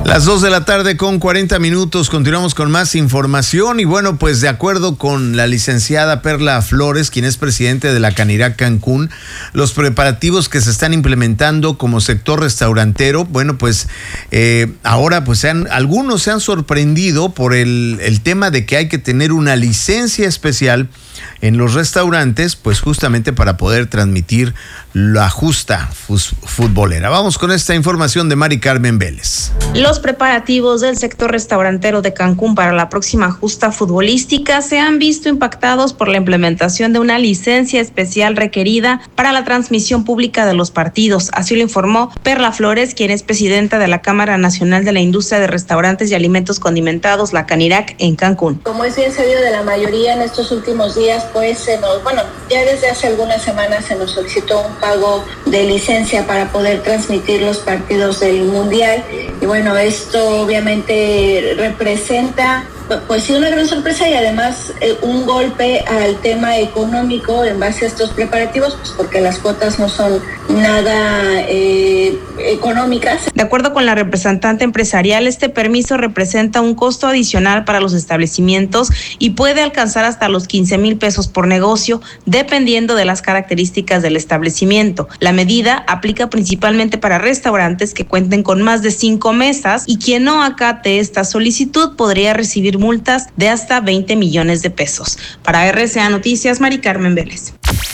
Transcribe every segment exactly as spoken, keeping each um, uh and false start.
Las dos de la tarde con cuarenta minutos, continuamos con más información y bueno, pues de acuerdo con la licenciada Perla Flores, quien es presidente de la Canirac Cancún, los preparativos que se están implementando como sector restaurantero, bueno, pues eh, ahora pues se han, algunos se han sorprendido por el, el tema de que hay que tener una licencia especial en los restaurantes, pues justamente para poder transmitir la justa futbolera. Vamos con esta información de Mari Carmen Vélez. Los preparativos del sector restaurantero de Cancún para la próxima justa futbolística se han visto impactados por la implementación de una licencia especial requerida para la transmisión pública de los partidos. Así lo informó Perla Flores, quien es presidenta de la Cámara Nacional de la Industria de Restaurantes y Alimentos Condimentados, la Canirac, en Cancún. Como es bien sabido de la mayoría en estos últimos días, pues se nos, bueno, ya desde hace algunas semanas se nos solicitó un pago de licencia para poder transmitir los partidos del Mundial. Y bueno, esto obviamente representa pues sí una gran sorpresa y además eh, un golpe al tema económico en base a estos preparativos, pues porque las cuotas no son nada eh, económicas. De acuerdo con la representante empresarial, este permiso representa un costo adicional para los establecimientos y puede alcanzar hasta los quince mil pesos por negocio, dependiendo de las características del establecimiento. La medida aplica principalmente para restaurantes que cuenten con más de cinco mesas y quien no acate esta solicitud podría recibir multas de hasta veinte millones de pesos. Para R C A Noticias, Mari Carmen Vélez.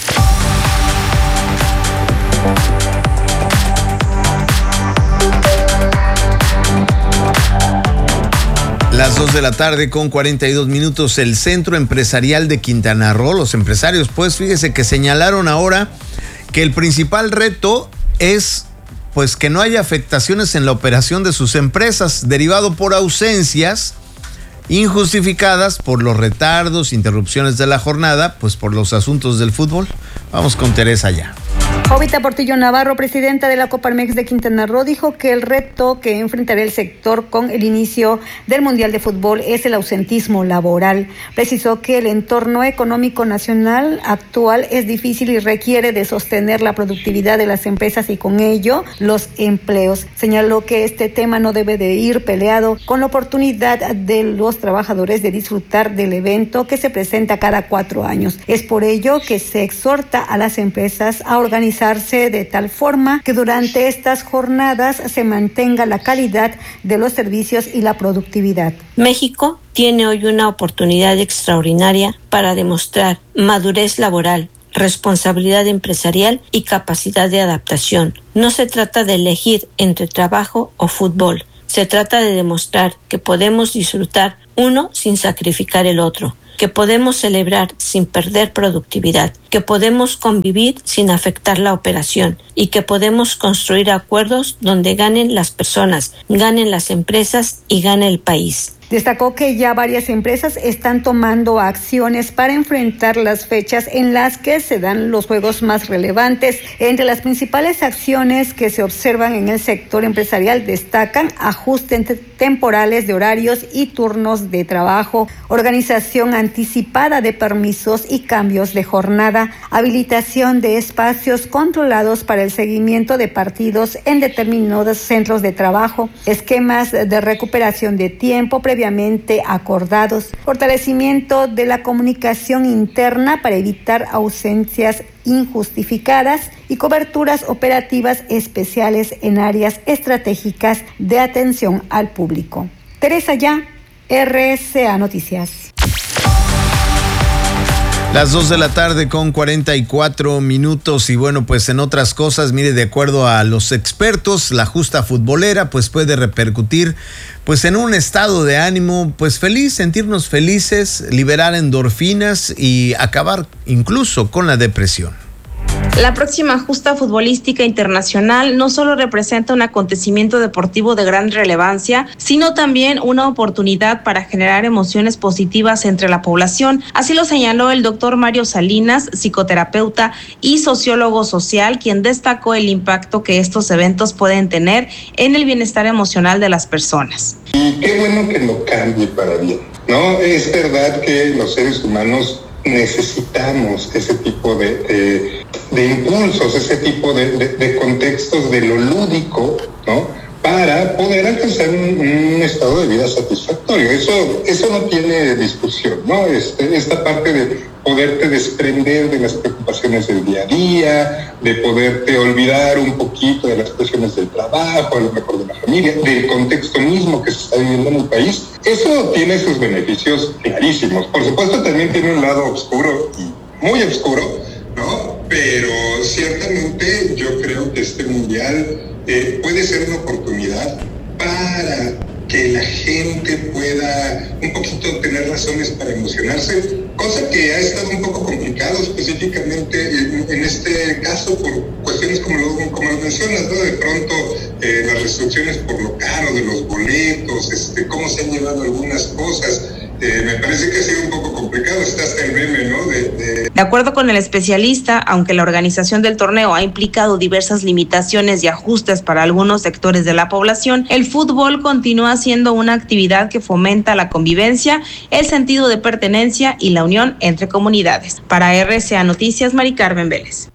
Las dos de la tarde con cuarenta y dos minutos, el Centro Empresarial de Quintana Roo, los empresarios, pues fíjese que señalaron ahora que el principal reto es pues que no haya afectaciones en la operación de sus empresas, derivado por ausencias injustificadas por los retardos, interrupciones de la jornada, pues por los asuntos del fútbol. Vamos con Teresa ya. Jovita Portillo Navarro, presidenta de la Coparmex de Quintana Roo, dijo que el reto que enfrentará el sector con el inicio del Mundial de Fútbol es el ausentismo laboral. Precisó que el entorno económico nacional actual es difícil y requiere de sostener la productividad de las empresas y con ello los empleos. Señaló que este tema no debe de ir peleado con la oportunidad de los trabajadores de disfrutar del evento que se presenta cada cuatro años. Es por ello que se exhorta a las empresas a organizar de tal forma que durante estas jornadas se mantenga la calidad de los servicios y la productividad. México tiene hoy una oportunidad extraordinaria para demostrar madurez laboral, responsabilidad empresarial y capacidad de adaptación. No se trata de elegir entre trabajo o fútbol. Se trata de demostrar que podemos disfrutar uno sin sacrificar el otro, que podemos celebrar sin perder productividad, que podemos convivir sin afectar la operación y que podemos construir acuerdos donde ganen las personas, ganen las empresas y gane el país. Destacó que ya varias empresas están tomando acciones para enfrentar las fechas en las que se dan los juegos más relevantes. Entre las principales acciones que se observan en el sector empresarial destacan ajustes temporales de horarios y turnos de trabajo, organización anticipada de permisos y cambios de jornada, habilitación de espacios controlados para el seguimiento de partidos en determinados centros de trabajo, esquemas de recuperación de tiempo previamente acordados, fortalecimiento de la comunicación interna para evitar ausencias injustificadas y coberturas operativas especiales en áreas estratégicas de atención al público. Teresa Ya, R C A Noticias. Las dos de la tarde con cuarenta y cuatro minutos y bueno, pues en otras cosas, mire, de acuerdo a los expertos, la justa futbolera pues puede repercutir pues en un estado de ánimo pues feliz, sentirnos felices, liberar endorfinas y acabar incluso con la depresión. La próxima justa futbolística internacional no solo representa un acontecimiento deportivo de gran relevancia, sino también una oportunidad para generar emociones positivas entre la población. Así lo señaló el doctor Mario Salinas, psicoterapeuta y sociólogo social, quien destacó el impacto que estos eventos pueden tener en el bienestar emocional de las personas. Y qué bueno que lo cambie para bien, ¿no? Es verdad que los seres humanos necesitamos ese tipo de, eh, de impulsos, ese tipo de, de, de contextos de lo lúdico, ¿no? Para poder alcanzar en un, un estado de vida satisfactorio. Eso, eso no tiene discusión, ¿no? Este, esta parte de poderte desprender de las preocupaciones del día a día, de poderte olvidar un poquito de las presiones del trabajo, a lo mejor de la familia, del contexto mismo que se está viviendo en el país. Eso tiene sus beneficios clarísimos. Por supuesto, también tiene un lado oscuro y muy oscuro, ¿no? Pero ciertamente yo creo que este mundial eh, puede ser una oportunidad para que la gente pueda un poquito tener razones para emocionarse, cosa que ha estado un poco complicado específicamente en, en este caso por cuestiones como lo, como lo mencionas, ¿no? De pronto eh, las restricciones por lo caro de los boletos, este, cómo se han llevado algunas cosas. Eh, me parece que ha sido un poco complicado, está hasta el meme, ¿no? De, de... de acuerdo con el especialista, aunque la organización del torneo ha implicado diversas limitaciones y ajustes para algunos sectores de la población, el fútbol continúa siendo una actividad que fomenta la convivencia, el sentido de pertenencia y la unión entre comunidades. Para R C A Noticias, Mari Carmen Vélez.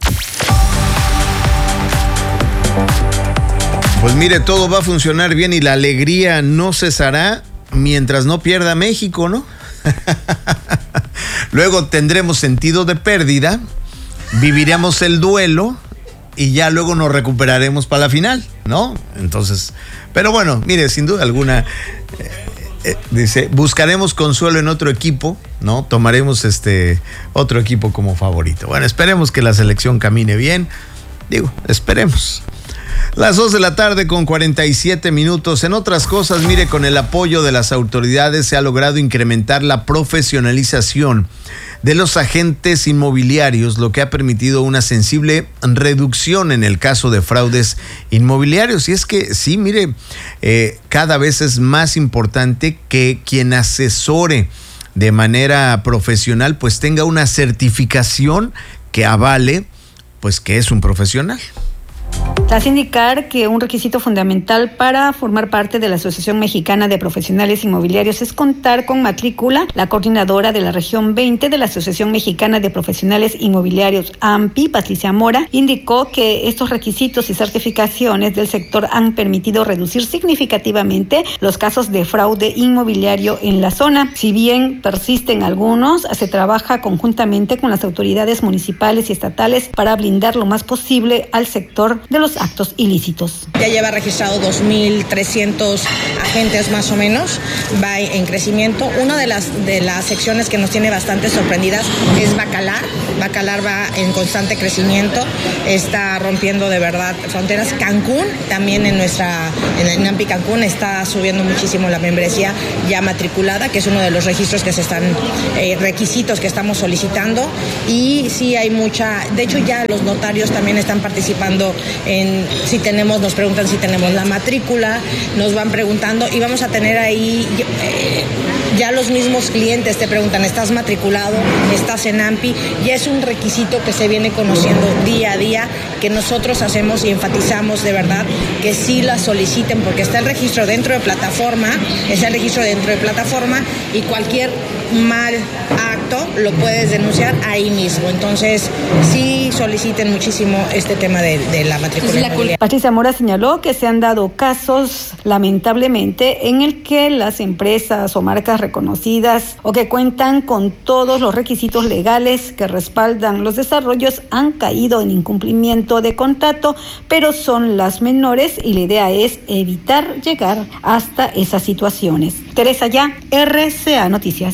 Pues mire, todo va a funcionar bien y la alegría no cesará mientras no pierda México, ¿no? Luego tendremos sentido de pérdida, viviremos el duelo y ya luego nos recuperaremos para la final, ¿no? Entonces, pero bueno, mire, sin duda alguna, eh, eh, dice, buscaremos consuelo en otro equipo, ¿no? Tomaremos este otro equipo como favorito. Bueno, esperemos que la selección camine bien, digo, esperemos. Las dos de la tarde con cuarenta y siete minutos. En otras cosas, mire, con el apoyo de las autoridades se ha logrado incrementar la profesionalización de los agentes inmobiliarios, lo que ha permitido una sensible reducción en el caso de fraudes inmobiliarios. Y es que sí, mire, eh, cada vez es más importante que quien asesore de manera profesional pues tenga una certificación que avale pues que es un profesional. Tras indicar que un requisito fundamental para formar parte de la Asociación Mexicana de Profesionales Inmobiliarios es contar con matrícula, la coordinadora de la región veinte de la Asociación Mexicana de Profesionales Inmobiliarios, A M P I, Patricia Mora, indicó que estos requisitos y certificaciones del sector han permitido reducir significativamente los casos de fraude inmobiliario en la zona. Si bien persisten algunos, se trabaja conjuntamente con las autoridades municipales y estatales para blindar lo más posible al sector de los actos ilícitos. Ya lleva registrado dos mil trescientos agentes más o menos, va en crecimiento. Una de las de las secciones que nos tiene bastante sorprendidas es Bacalar. Bacalar va en constante crecimiento, está rompiendo de verdad fronteras. Cancún, también en nuestra, en Nampi Cancún, está subiendo muchísimo la membresía ya matriculada, que es uno de los registros que se están, eh, requisitos que estamos solicitando. Y sí hay mucha, de hecho ya los notarios también están participando en si tenemos, nos preguntan si tenemos la matrícula, nos van preguntando y vamos a tener ahí eh, ya los mismos clientes te preguntan, ¿estás matriculado? ¿Estás en A M P I? Y es un requisito que se viene conociendo día a día, que nosotros hacemos y enfatizamos de verdad que sí la soliciten, porque está el registro dentro de plataforma, está el registro dentro de plataforma y cualquier mal acto lo puedes denunciar ahí mismo. Entonces sí soliciten muchísimo este tema de, de la matrícula inmobiliaria. Patricia Mora señaló que se han dado casos lamentablemente en el que las empresas o marcas reconocidas o que cuentan con todos los requisitos legales que respaldan los desarrollos han caído en incumplimiento de contrato, pero son las menores y la idea es evitar llegar hasta esas situaciones. Teresa Ya, R C A Noticias.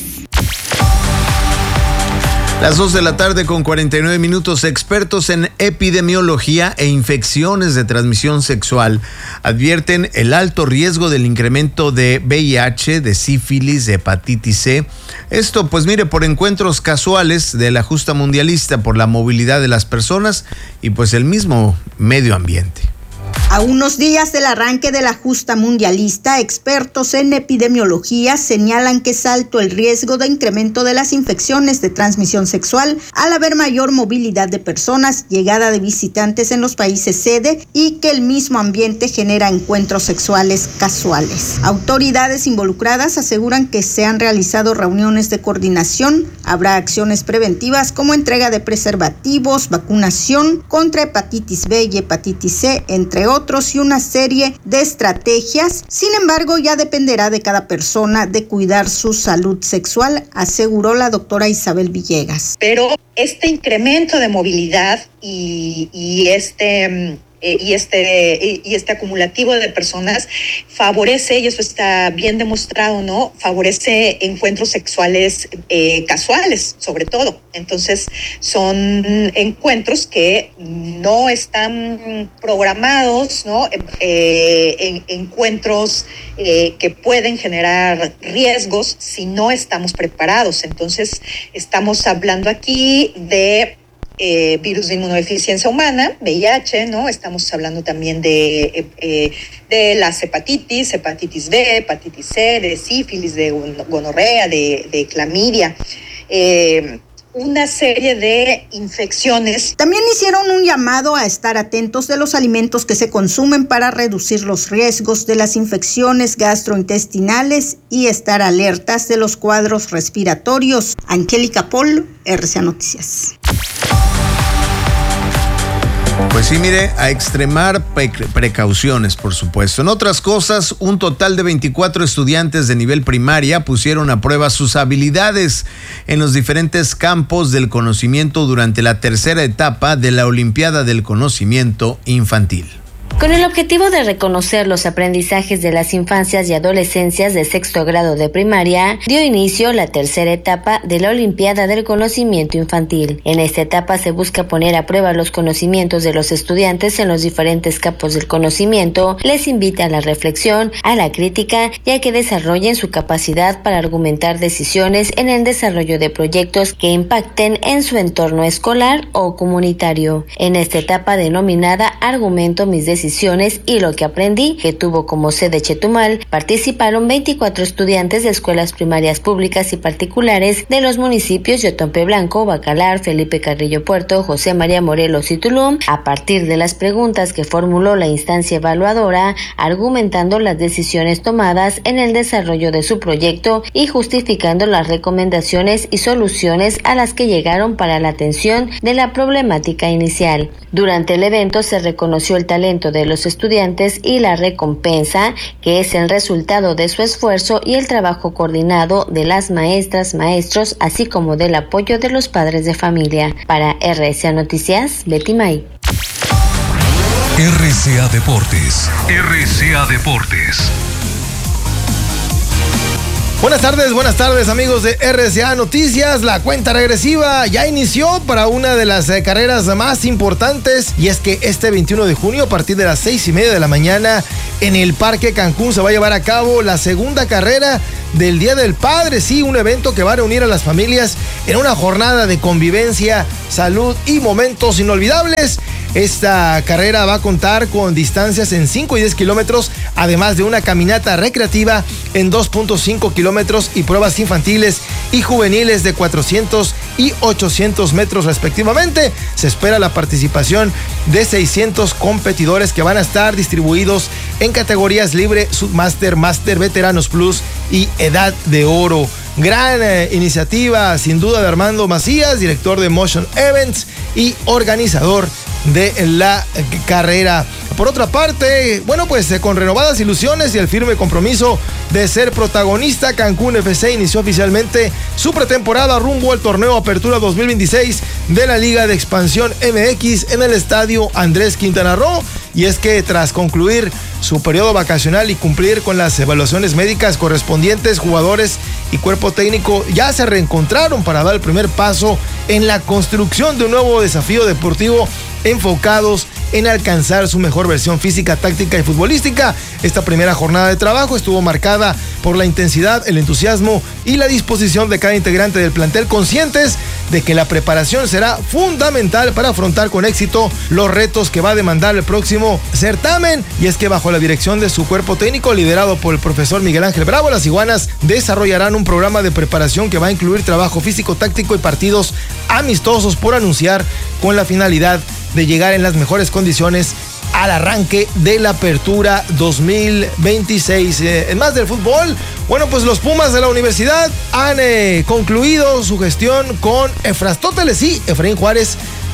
Las dos de la tarde con cuarenta y nueve minutos. Expertos en epidemiología e infecciones de transmisión sexual advierten el alto riesgo del incremento de V I H, de sífilis, de hepatitis C. Esto, pues mire, por encuentros casuales de la justa mundialista, por la movilidad de las personas y pues el mismo medio ambiente. A unos días del arranque de la justa mundialista, expertos en epidemiología señalan que es alto el riesgo de incremento de las infecciones de transmisión sexual al haber mayor movilidad de personas, llegada de visitantes en los países sede y que el mismo ambiente genera encuentros sexuales casuales. Autoridades involucradas aseguran que se han realizado reuniones de coordinación, habrá acciones preventivas como entrega de preservativos, vacunación contra hepatitis B y hepatitis C, entre otros, otros, y una serie de estrategias. Sin embargo, ya dependerá de cada persona de cuidar su salud sexual, aseguró la doctora Isabel Villegas. Pero este incremento de movilidad y, y este... Eh, y este y este acumulativo de personas favorece, y eso está bien demostrado, ¿no? Favorece encuentros sexuales eh, casuales, sobre todo. Entonces, son encuentros que no están programados, ¿no? Eh, en, encuentros eh, que pueden generar riesgos si no estamos preparados. Entonces, estamos hablando aquí de Eh, virus de inmunodeficiencia humana, V I H, ¿no? Estamos hablando también de, eh, de las hepatitis, hepatitis B, hepatitis C, de sífilis, de gonorrea, de, de clamidia, eh, una serie de infecciones. También hicieron un llamado a estar atentos de los alimentos que se consumen para reducir los riesgos de las infecciones gastrointestinales y estar alertas de los cuadros respiratorios. Angélica Pol, R C A Noticias. Pues sí, mire, a extremar pre- precauciones, por supuesto. En otras cosas, un total de veinticuatro estudiantes de nivel primaria pusieron a prueba sus habilidades en los diferentes campos del conocimiento durante la tercera etapa de la Olimpiada del Conocimiento Infantil. Con el objetivo de reconocer los aprendizajes de las infancias y adolescencias de sexto grado de primaria, dio inicio la tercera etapa de la Olimpiada del Conocimiento Infantil. En esta etapa se busca poner a prueba los conocimientos de los estudiantes en los diferentes campos del conocimiento, les invita a la reflexión, a la crítica y a que desarrollen su capacidad para argumentar decisiones en el desarrollo de proyectos que impacten en su entorno escolar o comunitario. En esta etapa denominada Argumento mis decisiones y lo que aprendí, que tuvo como sede Chetumal, participaron veinticuatro estudiantes de escuelas primarias públicas y particulares de los municipios de Otompe Blanco, Bacalar, Felipe Carrillo Puerto, José María Morelos y Tulum, a partir de las preguntas que formuló la instancia evaluadora, argumentando las decisiones tomadas en el desarrollo de su proyecto y justificando las recomendaciones y soluciones a las que llegaron para la atención de la problemática inicial. Durante el evento se reconoció el talento de los estudiantes y la recompensa, que es el resultado de su esfuerzo y el trabajo coordinado de las maestras, maestros, así como del apoyo de los padres de familia. Para R C A Noticias, Betty May. R C A Deportes. R C A Deportes. Buenas tardes, buenas tardes amigos de R C A Noticias. La cuenta regresiva ya inició para una de las eh, carreras más importantes, y es que este veintiuno de junio a partir de las seis y media de la mañana en el Parque Cancún se va a llevar a cabo la segunda carrera del Día del Padre. Sí, un evento que va a reunir a las familias en una jornada de convivencia, salud y momentos inolvidables. Esta carrera va a contar con distancias en cinco y diez kilómetros, además de una caminata recreativa en dos punto cinco kilómetros y pruebas infantiles y juveniles de cuatrocientos y ochocientos metros respectivamente. Se espera la participación de seiscientos competidores que van a estar distribuidos en categorías libre, submaster, master, veteranos plus y edad de oro. Gran eh, iniciativa, sin duda, de Armando Macías, director de Motion Events y organizador de la carrera. Por otra parte, bueno, pues eh, con renovadas ilusiones y el firme compromiso de ser protagonista, Cancún F C inició oficialmente su pretemporada rumbo al torneo Apertura dos mil veintiséis de la Liga de Expansión M X en el estadio Andrés Quintana Roo. Y es que tras concluir su periodo vacacional y cumplir con las evaluaciones médicas correspondientes, jugadores y cuerpo técnico ya se reencontraron para dar el primer paso en la construcción de un nuevo desafío deportivo, enfocados en alcanzar su mejor versión física, táctica y futbolística. Esta primera jornada de trabajo estuvo marcada por la intensidad, el entusiasmo y la disposición de cada integrante del plantel, conscientes de que la preparación será fundamental para afrontar con éxito los retos que va a demandar el próximo certamen. Y es que bajo la dirección de su cuerpo técnico, liderado por el profesor Miguel Ángel Bravo, las iguanas desarrollarán un programa de preparación que va a incluir trabajo físico, táctico y partidos amistosos por anunciar, con la finalidad de llegar en las mejores condiciones al arranque de la Apertura dos mil veintiséis. Eh, en más del fútbol, bueno, pues los Pumas de la universidad han eh, concluido su gestión con Efrastóteles y Efraín Juárez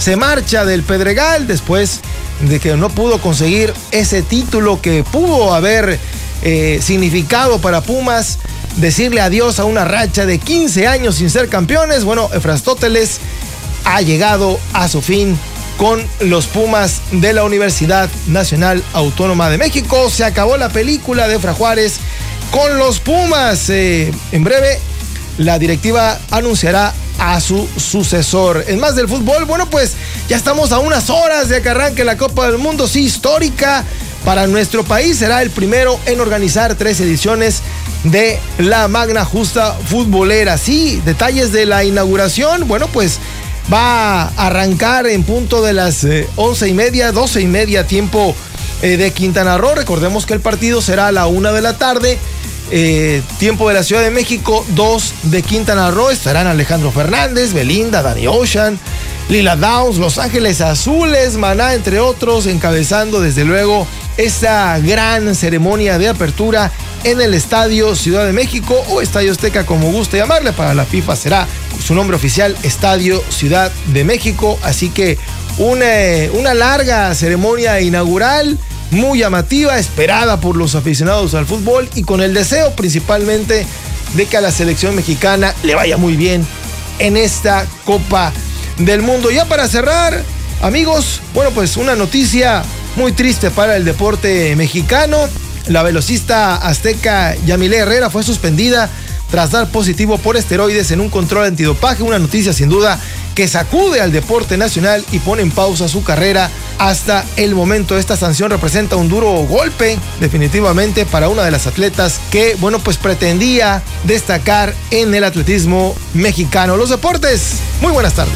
se marcha del Pedregal después de que no pudo conseguir ese título que pudo haber eh, significado para Pumas decirle adiós a una racha de quince años sin ser campeones. Bueno, Efrastóteles ha llegado a su fin con los Pumas de la Universidad Nacional Autónoma de México. Se acabó la película de Efra Juárez con los Pumas. Eh, en breve, la directiva anunciará a su sucesor. En más del fútbol, bueno, pues ya estamos a unas horas de que arranque la Copa del Mundo, sí, histórica para nuestro país. Será el primero en organizar tres ediciones de la Magna Justa Futbolera. Sí, detalles de la inauguración, bueno, pues va a arrancar en punto de las eh, once y media, doce y media tiempo eh, de Quintana Roo. Recordemos que el partido será a la una de la tarde. Eh, tiempo de la Ciudad de México, dos de Quintana Roo. Estarán Alejandro Fernández, Belinda, Danny Ocean, Lila Downs, Los Ángeles Azules, Maná, entre otros, encabezando desde luego esta gran ceremonia de apertura en el Estadio Ciudad de México, o Estadio Azteca, como guste llamarle. Para la FIFA será su nombre oficial, Estadio Ciudad de México. Así que una, una larga ceremonia inaugural, muy llamativa, esperada por los aficionados al fútbol, y con el deseo principalmente de que a la selección mexicana le vaya muy bien en esta Copa del Mundo. Ya para cerrar, amigos, bueno, pues una noticia muy triste para el deporte mexicano. La velocista azteca Yamile Herrera fue suspendida tras dar positivo por esteroides en un control antidopaje. Una noticia sin duda que sacude al deporte nacional y pone en pausa su carrera hasta el momento. Esta sanción representa un duro golpe definitivamente para una de las atletas que, bueno, pues pretendía destacar en el atletismo mexicano. Los deportes, muy buenas tardes.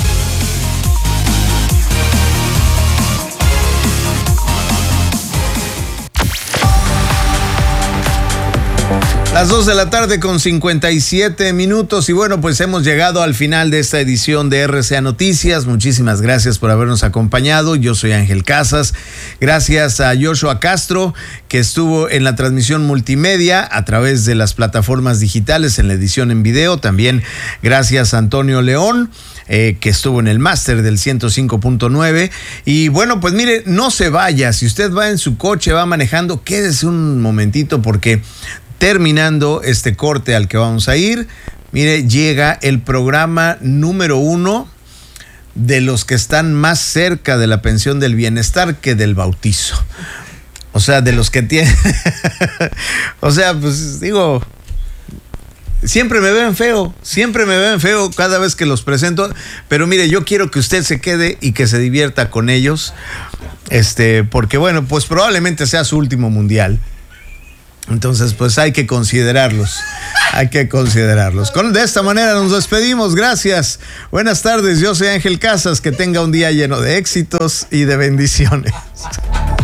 Las dos de la tarde con cincuenta y siete minutos, y bueno, pues hemos llegado al final de esta edición de R C A Noticias. Muchísimas gracias por habernos acompañado. Yo soy Ángel Casas. Gracias a Joshua Castro, que estuvo en la transmisión multimedia a través de las plataformas digitales en la edición en video. También gracias a Antonio León, Eh, que estuvo en el máster del ciento cinco punto nueve. Y bueno, pues mire, no se vaya. Si usted va en su coche, va manejando, quédese un momentito, porque terminando este corte al que vamos a ir, mire, llega el programa número uno de los que están más cerca de la pensión del bienestar que del bautizo. O sea, de los que tienen... o sea, pues digo... Siempre me ven feo, siempre me ven feo cada vez que los presento, pero mire, yo quiero que usted se quede y que se divierta con ellos, este, porque bueno, pues probablemente sea su último mundial. Entonces, pues hay que considerarlos, hay que considerarlos. Con, de esta manera nos despedimos, gracias, buenas tardes, yo soy Ángel Casas, que tenga un día lleno de éxitos y de bendiciones.